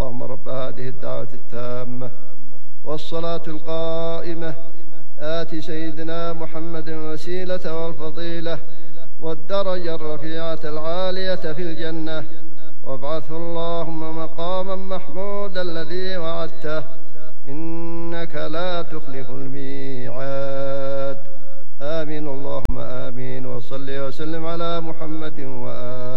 اللهم رب هذه الدعوة التامة والصلاة القائمة آت سيدنا محمد الوسيلة والفضيلة والدرجة الرفيعة العالية في الجنة، وابعثه اللهم مقاما محمودا الذي وعدته، إنك لا تخلف الميعاد. آمين اللهم آمين. وصل وسلم على محمد وآله